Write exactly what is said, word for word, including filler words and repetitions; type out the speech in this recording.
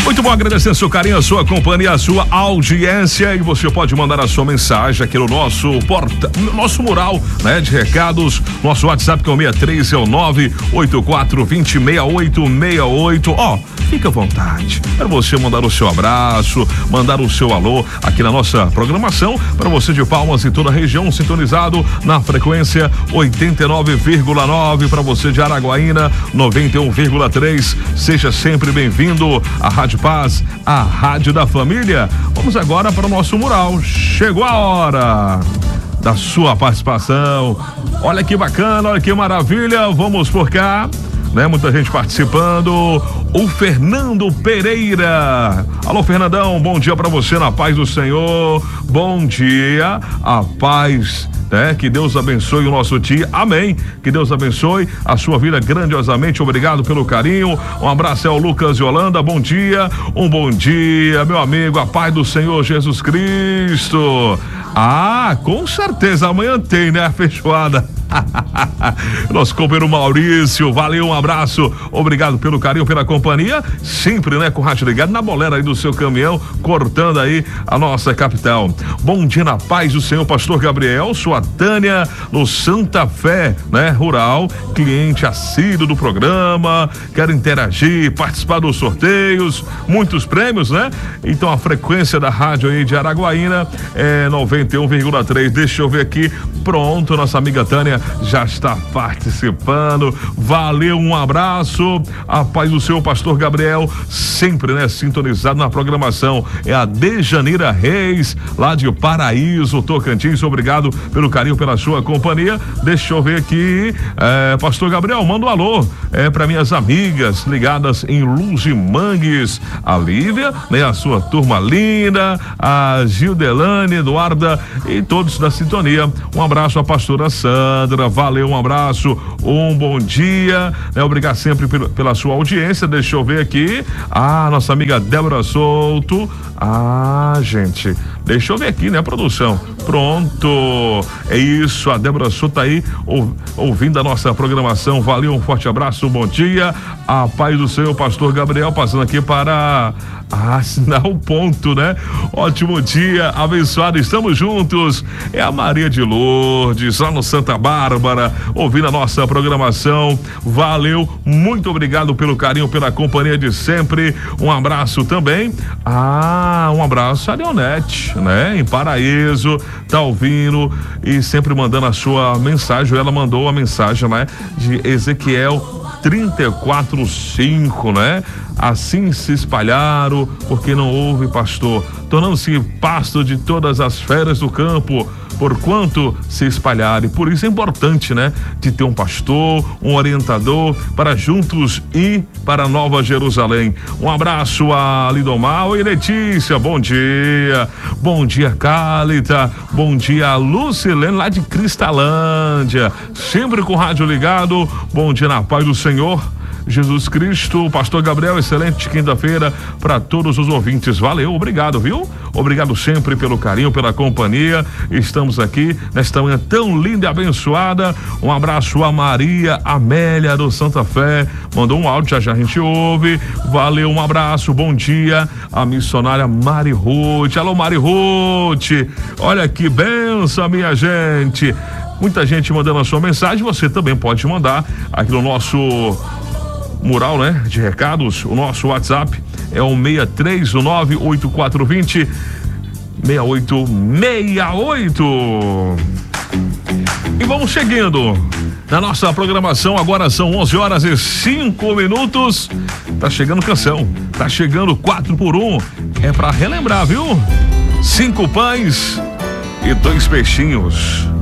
Muito bom, agradecer a seu carinho, a sua companhia, a sua audiência, e você pode mandar a sua mensagem aqui no nosso porta, no nosso mural, né, de recados, nosso WhatsApp que é o seis três, é o nove oito quatro, dois zero, seis oito seis oito. Ó, fica à vontade para você mandar o seu abraço, mandar o seu alô aqui na nossa programação, para você de Palmas e toda a região, sintonizado na frequência oitenta e nove vírgula nove, para você de Araguaína noventa e um vírgula três. Seja sempre bem-vindo à Rádio Paz, a rádio da família. Vamos agora para o nosso mural. Chegou a hora da sua participação. Olha que bacana, olha que maravilha. Vamos por cá, né? Muita gente participando. O Fernando Pereira. Alô, Fernandão, bom dia para você, na paz do Senhor. Bom dia, a paz, né? Que Deus abençoe o nosso dia. Amém. Que Deus abençoe a sua vida grandiosamente. Obrigado pelo carinho. Um abraço ao Lucas e Holanda. Bom dia. Um bom dia, meu amigo. A paz do Senhor Jesus Cristo. Ah, com certeza. Amanhã tem, né? A feijoada. Nosso companheiro Maurício, valeu, um abraço, obrigado pelo carinho, pela companhia, sempre, né, com o rádio ligado na bolera aí do seu caminhão, cortando aí a nossa capital. Bom dia na paz do Senhor, pastor Gabriel, sua Tânia no Santa Fé, né, rural, cliente assíduo do programa, quer interagir, participar dos sorteios, muitos prêmios, né? Então a frequência da rádio aí de Araguaína é noventa e um vírgula três. Deixa eu ver aqui, pronto, nossa amiga Tânia já está participando. Valeu, um abraço. A paz do Senhor, pastor Gabriel, sempre, né, sintonizado na programação. É a Dejanira Reis, lá de Paraíso, Tocantins. Obrigado pelo carinho, pela sua companhia. Deixa eu ver aqui, é, pastor Gabriel, manda um alô é, para minhas amigas ligadas em Luz e Mangues, a Lívia, né, a sua turma linda, a Gildelane, Eduarda e todos da sintonia. Um abraço à pastora Sandra. Valeu, um abraço, um bom dia, né? Obrigado sempre pela sua audiência. Deixa eu ver aqui, ah, nossa amiga Débora Souto. Ah, gente, deixa eu ver aqui, né, produção? Pronto, é isso, a Débora Souto tá aí ou, ouvindo a nossa programação. Valeu, um forte abraço, bom dia, a paz do Senhor, pastor Gabriel, passando aqui para assinar o ponto, né? Ótimo dia, abençoado, estamos juntos. É a Maria de Lourdes, lá no Santa Bárbara, ouvindo a nossa programação. Valeu, muito obrigado pelo carinho, pela companhia de sempre. Um abraço também. Ah, um abraço a Leonete, né? Em Paraíso, tá ouvindo e sempre mandando a sua mensagem. Ela mandou a mensagem, né, de Ezequiel trinta e quatro, cinco, né? Assim se espalharam, porque não houve pastor, tornando-se pasto de todas as feras do campo, porquanto se espalharem. Por isso é importante, né, de ter um pastor, um orientador, para juntos ir para Nova Jerusalém. Um abraço a Lidomar. Oi, Letícia, bom dia. Bom dia, Cálita. Bom dia a Lucilene, lá de Cristalândia, sempre com o rádio ligado. Bom dia na paz do Senhor Jesus Cristo. Pastor Gabriel, excelente quinta-feira para todos os ouvintes. Valeu, obrigado, viu? Obrigado sempre pelo carinho, pela companhia. Estamos aqui nesta manhã tão linda e abençoada. Um abraço a Maria Amélia do Santa Fé, mandou um áudio, já já a gente ouve. Valeu, um abraço, bom dia a missionária Mari Ruth. Alô, Mari Ruth, olha que benção, minha gente. Muita gente mandando a sua mensagem. Você também pode mandar aqui no nosso mural, né, de recados. O nosso WhatsApp é o seis três nove oito quatro dois zero seis oito seis oito. E vamos seguindo na nossa programação. Agora são onze horas e cinco minutos. Tá chegando canção, tá chegando quatro por um. É pra relembrar, viu? Cinco pães e dois peixinhos.